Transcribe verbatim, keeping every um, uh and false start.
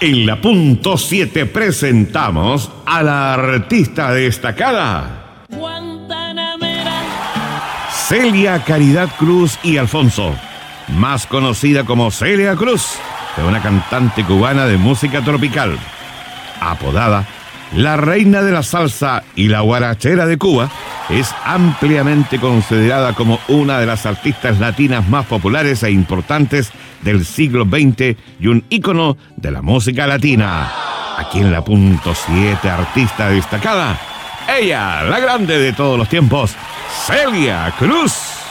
En la punto siete presentamos a la artista destacada Guantanamera Celia Caridad Cruz y Alfonso, más conocida como Celia Cruz, es una cantante cubana de música tropical. Apodada la reina de la salsa y la guarachera de Cuba, es ampliamente considerada como una de las artistas latinas más populares e importantes del siglo veinte y un ícono de la música latina. Aquí en la punto siete, artista destacada, ella, la grande de todos los tiempos, Celia Cruz.